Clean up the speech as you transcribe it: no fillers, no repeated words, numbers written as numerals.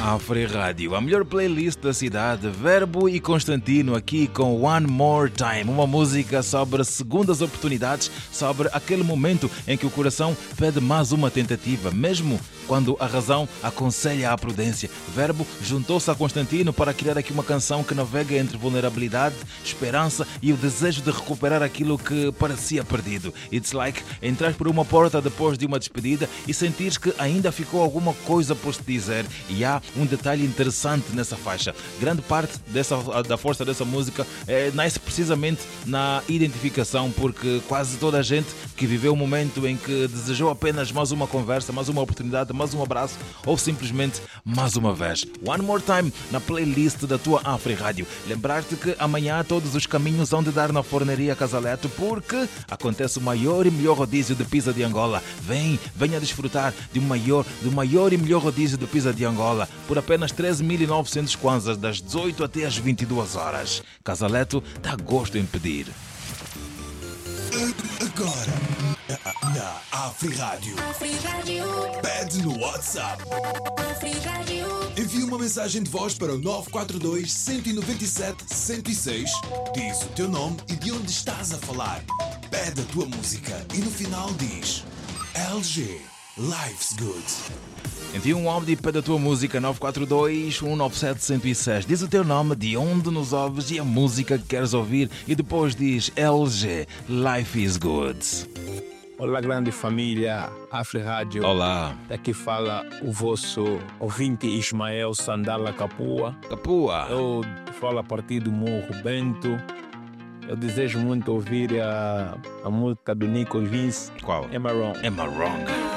Afri Rádio, a melhor playlist da cidade, Verbo e Constantino aqui com One More Time, uma música sobre segundas oportunidades, sobre aquele momento em que o coração pede mais uma tentativa, mesmo quando a razão aconselha a prudência. Verbo juntou-se a Constantino para criar aqui uma canção que navega entre vulnerabilidade, esperança e o desejo de recuperar aquilo que parecia perdido. It's like entrar por uma porta depois de uma despedida e sentires que ainda ficou alguma coisa por se dizer. E há um detalhe interessante nessa faixa. Grande parte da força dessa música nasce precisamente na identificação, porque quase toda a gente que viveu um momento em que desejou apenas mais uma conversa, mais uma oportunidade, mais um abraço ou simplesmente mais uma vez. One More Time na playlist da tua Afri Rádio. Lembrar-te que amanhã todos os caminhos vão de dar na Forneria Casaleto, porque acontece o maior e melhor rodízio de pizza de Angola. Venha desfrutar do maior e melhor rodízio de pizza de Angola por apenas 13.900 kwanzas das 18 até às 22 horas. Casaleto dá gosto em pedir. Agora, na Afri Rádio. Pede no WhatsApp. Envia uma mensagem de voz para o 942 197 106. Diz o teu nome e de onde estás a falar. Pede a tua música e no final diz LG, Life's Good. Envia um áudio e pede a tua música 942 197 106. Diz o teu nome, de onde nos ouves e a música que queres ouvir e depois diz LG, Life is Good. Olá, grande família Afri Rádio. Olá. Daqui fala o vosso ouvinte Ismael Sandala Capua. Eu falo a partir do Morro Bento. Eu desejo muito ouvir a música do Nico Vince. Qual? Emma Wrong. Emma Wrong.